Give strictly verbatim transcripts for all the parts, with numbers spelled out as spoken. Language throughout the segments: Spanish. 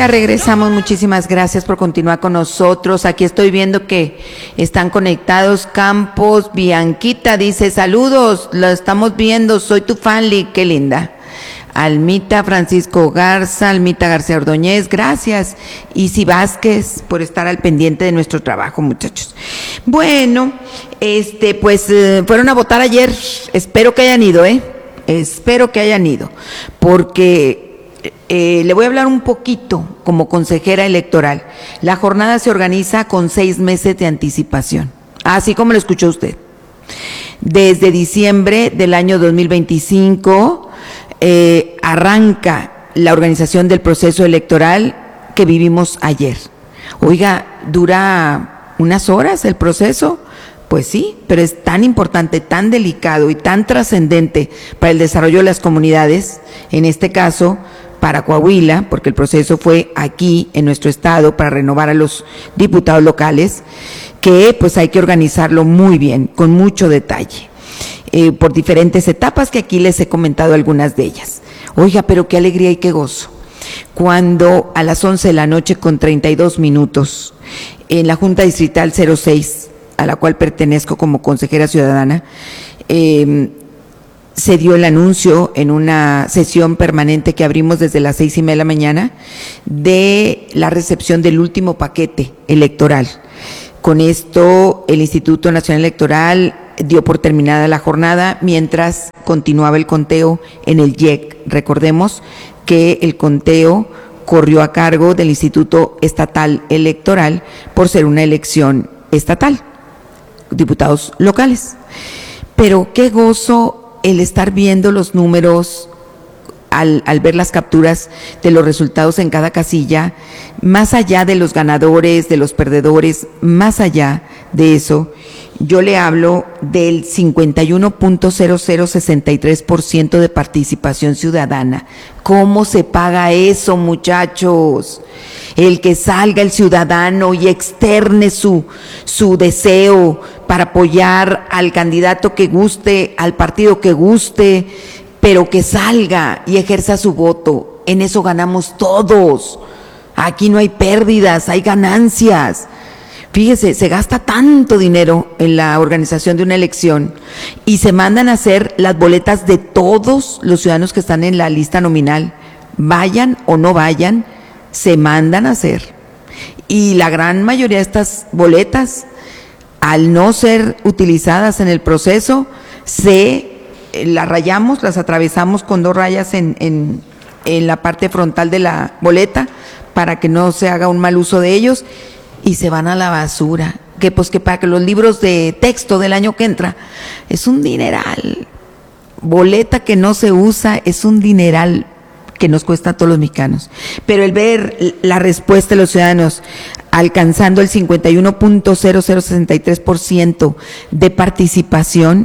Ya regresamos, muchísimas gracias por continuar con nosotros. Aquí estoy viendo que están conectados. Campos, Bianquita dice, saludos, lo estamos viendo, soy tu fan, qué linda. Almita, Francisco Garza, Almita García Ordóñez, gracias. Isi Vázquez por estar al pendiente de nuestro trabajo, muchachos. Bueno, este, pues eh, fueron a votar ayer, espero que hayan ido, ¿eh? Espero que hayan ido, porque eh, le voy a hablar un poquito como consejera electoral. La jornada se organiza con seis meses de anticipación, así como lo escuchó usted. Desde diciembre del año dos mil veinticinco eh, arranca la organización del proceso electoral que vivimos ayer. Oiga, ¿dura unas horas el proceso? Pues sí, pero es tan importante, tan delicado y tan trascendente para el desarrollo de las comunidades, en este caso para Coahuila, porque el proceso fue aquí en nuestro estado para renovar a los diputados locales, que pues hay que organizarlo muy bien, con mucho detalle, eh, por diferentes etapas que aquí les he comentado algunas de ellas. Oiga, pero qué alegría y qué gozo, cuando a las once de la noche con treinta y dos minutos, en la Junta Distrital cero seis, a la cual pertenezco como consejera ciudadana, eh, se dio el anuncio en una sesión permanente que abrimos desde las seis y media de la mañana de la recepción del último paquete electoral. Con esto, el Instituto Nacional Electoral dio por terminada la jornada mientras continuaba el conteo en el I E C. Recordemos que el conteo corrió a cargo del Instituto Estatal Electoral por ser una elección estatal, diputados locales. Pero qué gozo el estar viendo los números al, al ver las capturas de los resultados en cada casilla, más allá de los ganadores, de los perdedores, más allá de eso, yo le hablo del cincuenta y uno punto cero cero sesenta y tres por ciento de participación ciudadana. ¿Cómo se paga eso, muchachos? El que salga el ciudadano y externe su, su deseo para apoyar al candidato que guste, al partido que guste, pero que salga y ejerza su voto. En eso ganamos todos. Aquí no hay pérdidas, hay ganancias. Fíjese, se gasta tanto dinero en la organización de una elección y se mandan a hacer las boletas de todos los ciudadanos que están en la lista nominal, vayan o no vayan, se mandan a hacer. Y la gran mayoría de estas boletas, al no ser utilizadas en el proceso, se eh, las rayamos, las atravesamos con dos rayas en, en, en la parte frontal de la boleta para que no se haga un mal uso de ellos, y se van a la basura, que pues que para que los libros de texto del año que entra, es un dineral, boleta que no se usa, es un dineral que nos cuesta a todos los mexicanos. Pero el ver la respuesta de los ciudadanos alcanzando el cincuenta y uno punto cero cero sesenta y tres por ciento de participación,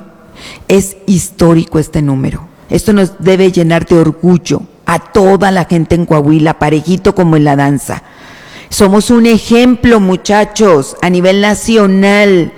es histórico este número. Esto nos debe llenar de orgullo a toda la gente en Coahuila, parejito como en la danza. Somos un ejemplo, muchachos, a nivel nacional.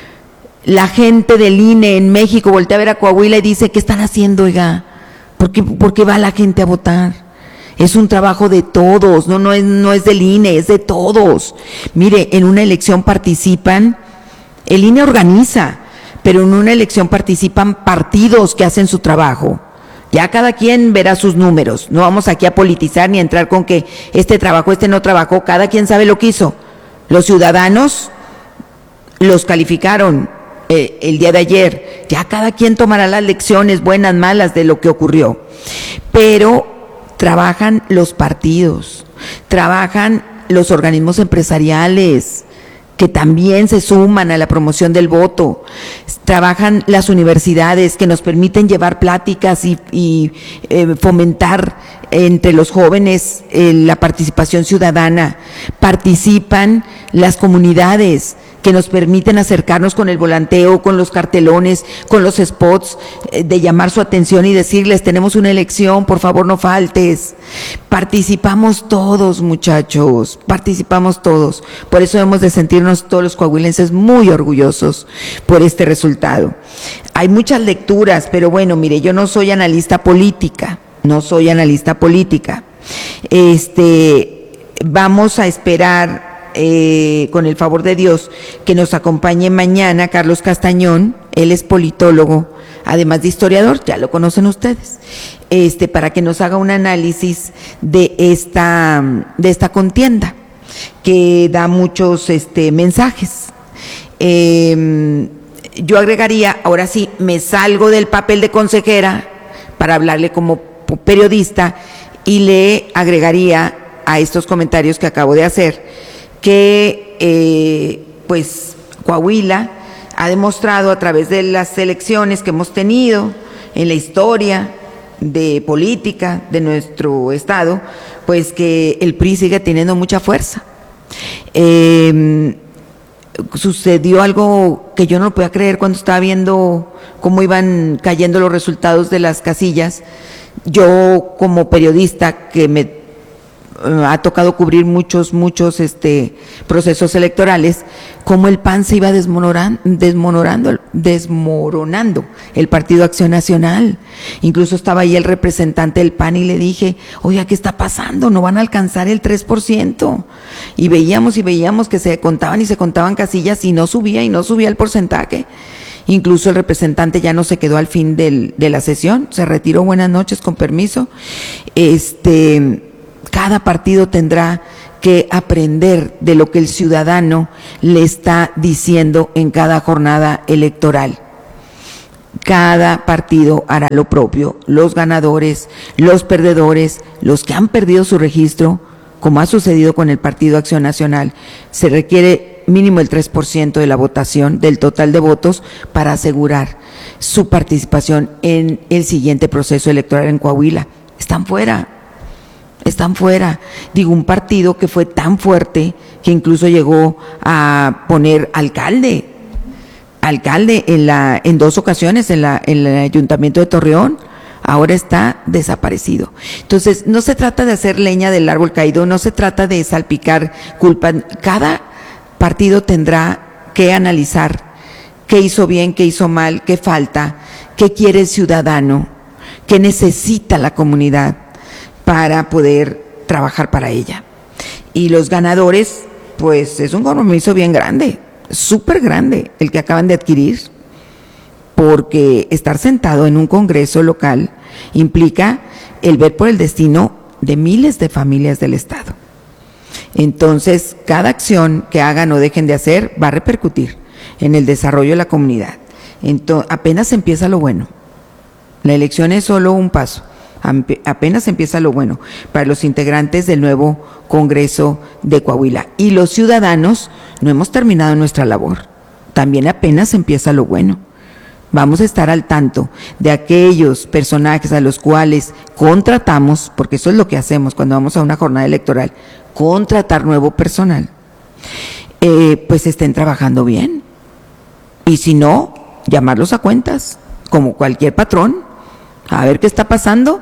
La gente del I N E en México voltea a ver a Coahuila y dice, ¿qué están haciendo, oiga? ¿Por qué, por qué va la gente a votar? Es un trabajo de todos, no, no es, no es del I N E, es de todos. Mire, en una elección participan, el I N E organiza, pero en una elección participan partidos que hacen su trabajo. Ya cada quien verá sus números, no vamos aquí a politizar ni a entrar con que este trabajó, este no trabajó, cada quien sabe lo que hizo. Los ciudadanos los calificaron eh, el día de ayer, ya cada quien tomará las lecciones buenas, malas de lo que ocurrió. Pero trabajan los partidos, trabajan los organismos empresariales, que también se suman a la promoción del voto, trabajan las universidades que nos permiten llevar pláticas y, y eh, fomentar entre los jóvenes eh, la participación ciudadana, participan las comunidades que nos permiten acercarnos con el volanteo, con los cartelones, con los spots, eh, de llamar su atención y decirles, tenemos una elección, por favor no faltes. Participamos todos, muchachos, participamos todos. Por eso hemos de sentirnos todos los coahuilenses muy orgullosos por este resultado. Hay muchas lecturas, pero bueno, mire, yo no soy analista política, no soy analista política. Este... vamos a esperar, eh, con el favor de Dios, que nos acompañe mañana Carlos Castañón. Él es politólogo, además de historiador, ya lo conocen ustedes, este, para que nos haga un análisis de esta, de esta contienda, que da muchos este, mensajes. Eh, yo agregaría, ahora sí, me salgo del papel de consejera para hablarle como periodista y le agregaría a estos comentarios que acabo de hacer que, eh, pues, Coahuila ha demostrado a través de las elecciones que hemos tenido en la historia de política de nuestro estado, pues que el P R I sigue teniendo mucha fuerza. Eh, sucedió algo que yo no lo podía creer cuando estaba viendo cómo iban cayendo los resultados de las casillas. Yo, como periodista que me ha tocado cubrir muchos, muchos este, procesos electorales, cómo el P A N se iba desmoronando, desmoronando, desmoronando el Partido Acción Nacional. Incluso estaba ahí el representante del P A N y le dije, oiga, ¿qué está pasando? No van a alcanzar el tres por ciento. Y veíamos y veíamos que se contaban y se contaban casillas y no subía y no subía el porcentaje. Incluso el representante ya no se quedó al fin del, de la sesión, se retiró, buenas noches, con permiso. Este... Cada partido tendrá que aprender de lo que el ciudadano le está diciendo en cada jornada electoral. Cada partido hará lo propio, los ganadores, los perdedores, los que han perdido su registro, como ha sucedido con el Partido Acción Nacional. Se requiere mínimo el tres por ciento de la votación, del total de votos, para asegurar su participación en el siguiente proceso electoral en Coahuila. Están fuera. Están fuera. Digo, un partido que fue tan fuerte que incluso llegó a poner alcalde, alcalde en la, en dos ocasiones en la, en el Ayuntamiento de Torreón, ahora está desaparecido. Entonces, no se trata de hacer leña del árbol caído, no se trata de salpicar culpa. Cada partido tendrá que analizar qué hizo bien, qué hizo mal, qué falta, qué quiere el ciudadano, qué necesita la comunidad para poder trabajar para ella. Y los ganadores, pues es un compromiso bien grande, súper grande, el que acaban de adquirir, porque estar sentado en un congreso local implica el ver por el destino de miles de familias del estado. Entonces, cada acción que hagan o dejen de hacer va a repercutir en el desarrollo de la comunidad. Entonces, apenas empieza lo bueno. La elección es solo un paso. Apenas empieza lo bueno para los integrantes del nuevo Congreso de Coahuila. Y los ciudadanos no hemos terminado nuestra labor. También apenas empieza lo bueno. Vamos a estar al tanto de aquellos personajes a los cuales contratamos, porque eso es lo que hacemos cuando vamos a una jornada electoral, contratar nuevo personal, eh, pues estén trabajando bien. Y si no, llamarlos a cuentas, como cualquier patrón, a ver qué está pasando.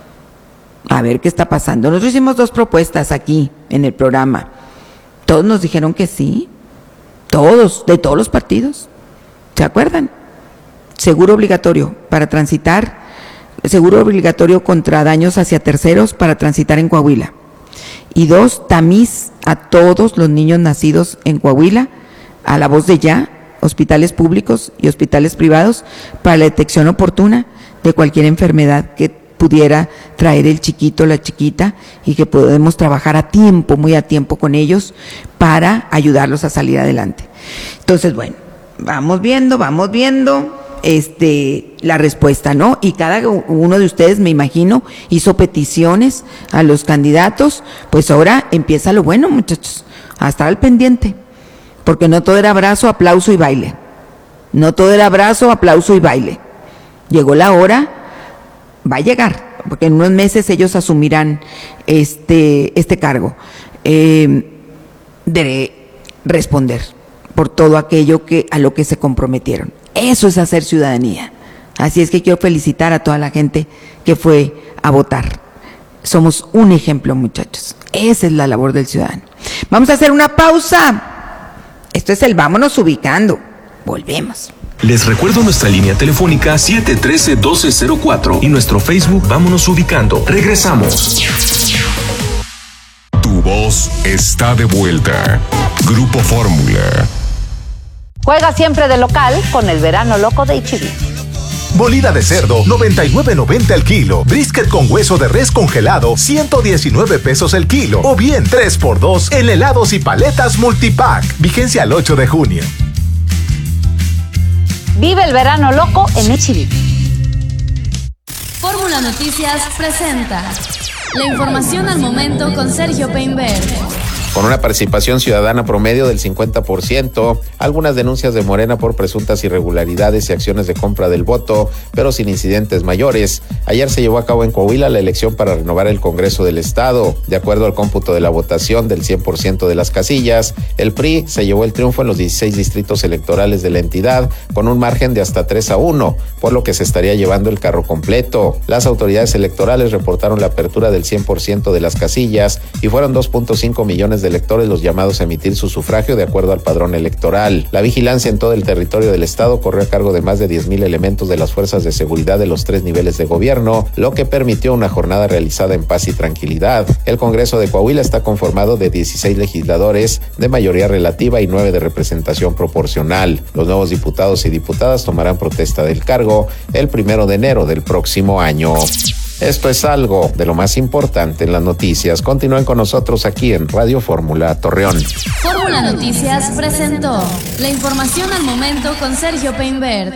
A ver qué está pasando. Nosotros hicimos dos propuestas aquí en el programa. Todos nos dijeron que sí. Todos, de todos los partidos. ¿Se acuerdan? Seguro obligatorio para transitar, seguro obligatorio contra daños hacia terceros para transitar en Coahuila. Y dos, tamiz a todos los niños nacidos en Coahuila, a la voz de ya, hospitales públicos y hospitales privados, para la detección oportuna de cualquier enfermedad que pudiera traer el chiquito o la chiquita, y que podemos trabajar a tiempo, muy a tiempo con ellos para ayudarlos a salir adelante. Entonces, bueno, vamos viendo, vamos viendo este la respuesta, ¿no? Y cada uno de ustedes, me imagino, hizo peticiones a los candidatos. Pues ahora empieza lo bueno, muchachos, a estar al pendiente, porque no todo era abrazo, aplauso y baile. No todo era abrazo, aplauso y baile. Llegó la hora. Va a llegar, porque en unos meses ellos asumirán este, este cargo, eh, de responder por todo aquello que, a lo que se comprometieron. Eso es hacer ciudadanía. Así es que quiero felicitar a toda la gente que fue a votar. Somos un ejemplo, muchachos. Esa es la labor del ciudadano. Vamos a hacer una pausa. Esto es el Vámonos Ubicando. Volvemos. Les recuerdo nuestra línea telefónica siete uno tres, uno dos cero cuatro y nuestro Facebook Vámonos Ubicando. Regresamos. Tu voz está de vuelta. Grupo Fórmula. Juega siempre de local con el verano loco de H E B. Molida de cerdo, noventa y nueve noventa el kilo. Brisket con hueso de res congelado, ciento diecinueve pesos el kilo. O bien tres por dos en helados y paletas multipack. Vigencia al ocho de junio. Vive el verano loco en H E B. Fórmula Noticias presenta la información al momento con Sergio Peinberg. Con una participación ciudadana promedio del cincuenta por ciento, algunas denuncias de Morena por presuntas irregularidades y acciones de compra del voto, pero sin incidentes mayores. Ayer se llevó a cabo en Coahuila la elección para renovar el Congreso del Estado. De acuerdo al cómputo de la votación del cien por ciento de las casillas, el P R I se llevó el triunfo en los dieciséis distritos electorales de la entidad con un margen de hasta tres a uno, por lo que se estaría llevando el carro completo. Las autoridades electorales reportaron la apertura del cien por ciento de las casillas y fueron dos punto cinco millones de electores los llamados a emitir su sufragio de acuerdo al padrón electoral. La vigilancia en todo el territorio del estado corrió a cargo de más de diez mil elementos de las fuerzas de seguridad de los tres niveles de gobierno, lo que permitió una jornada realizada en paz y tranquilidad. El Congreso de Coahuila está conformado de dieciséis legisladores de mayoría relativa y nueve de representación proporcional. Los nuevos diputados y diputadas tomarán protesta del cargo el primero de enero del próximo año. Esto es algo de lo más importante en las noticias. Continúen con nosotros aquí en Radio Fórmula Torreón. Fórmula Noticias presentó la información al momento con Sergio Peinberg.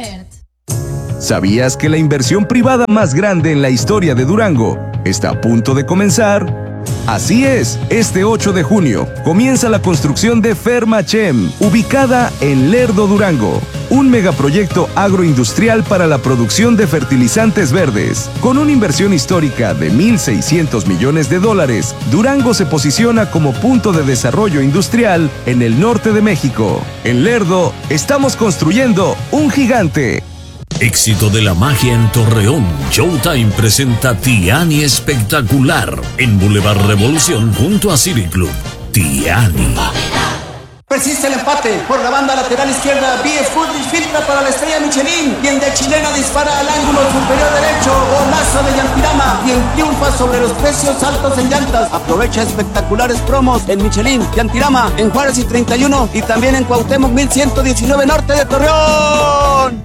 ¿Sabías que la inversión privada más grande en la historia de Durango está a punto de comenzar? Así es, este ocho de junio comienza la construcción de Fermachem, ubicada en Lerdo, Durango. Un megaproyecto agroindustrial para la producción de fertilizantes verdes. Con una inversión histórica de mil seiscientos millones de dólares, Durango se posiciona como punto de desarrollo industrial en el norte de México. En Lerdo, estamos construyendo un gigante. Éxito de la magia en Torreón. Showtime presenta Tiani Espectacular en Boulevard Revolución junto a City Club. Tiani. Persiste el empate por la banda lateral izquierda. B F Goodrich filtra para la estrella Michelin. Quien de chilena dispara al ángulo superior derecho. Golazo de Yantirama. Quien triunfa sobre los precios altos en llantas. Aprovecha espectaculares promos en Michelin, Yantirama, en Juárez y treinta y uno. Y también en Cuauhtémoc mil ciento diecinueve Norte de Torreón.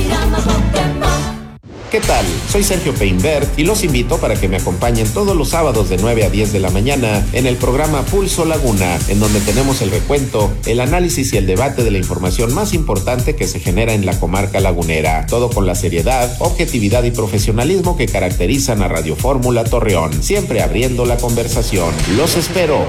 ¿Qué tal? Soy Sergio Peinberg y los invito para que me acompañen todos los sábados de nueve a diez de la mañana en el programa Pulso Laguna, en donde tenemos el recuento, el análisis y el debate de la información más importante que se genera en la comarca lagunera. Todo con la seriedad, objetividad y profesionalismo que caracterizan a Radio Fórmula Torreón, siempre abriendo la conversación. ¡Los espero!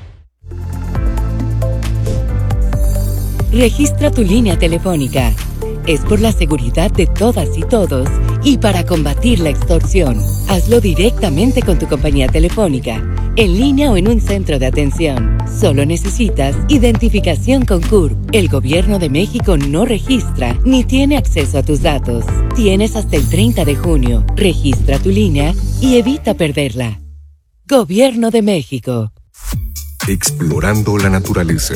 Registra tu línea telefónica. Es por la seguridad de todas y todos y para combatir la extorsión. Hazlo directamente con tu compañía telefónica, en línea o en un centro de atención. Solo necesitas identificación con C U R P. El Gobierno de México no registra ni tiene acceso a tus datos. Tienes hasta el treinta de junio. Registra tu línea y evita perderla. Gobierno de México. Explorando la naturaleza.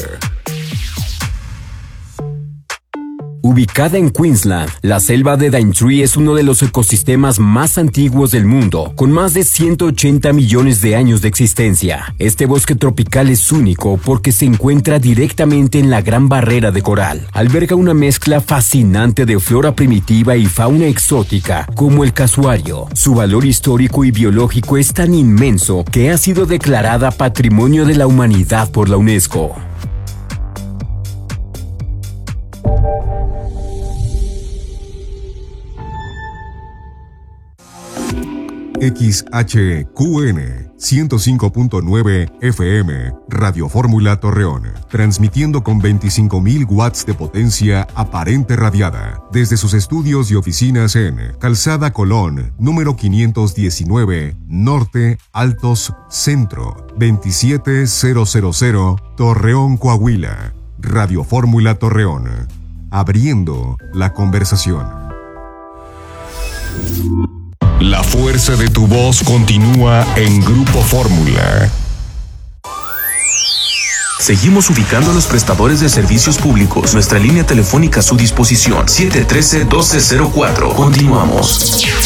Ubicada en Queensland, la selva de Daintree es uno de los ecosistemas más antiguos del mundo, con más de ciento ochenta millones de años de existencia. Este bosque tropical es único porque se encuentra directamente en la Gran Barrera de Coral. Alberga una mezcla fascinante de flora primitiva y fauna exótica, como el casuario. Su valor histórico y biológico es tan inmenso que ha sido declarada Patrimonio de la Humanidad por la UNESCO. X H Q N ciento cinco punto nueve F M, Radio Fórmula Torreón, transmitiendo con veinticinco mil watts de potencia aparente radiada, desde sus estudios y oficinas en Calzada Colón, número quinientos diecinueve, Norte, Altos, Centro, veintisiete mil, Torreón, Coahuila. Radio Fórmula Torreón, abriendo la conversación. La fuerza de tu voz continúa en Grupo Fórmula. Seguimos ubicando a los prestadores de servicios públicos. Nuestra línea telefónica a su disposición, siete uno tres, uno dos cero cuatro. Continuamos.